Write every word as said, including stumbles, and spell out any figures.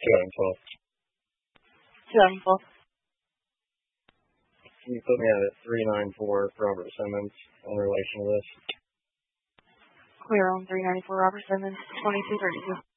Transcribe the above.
twenty twelve. twenty twelve. Can you put me at a three ninety-four Robert Simmons in relation to this? Clear on three ninety-four Robert Simmons, twenty-two thirty-two.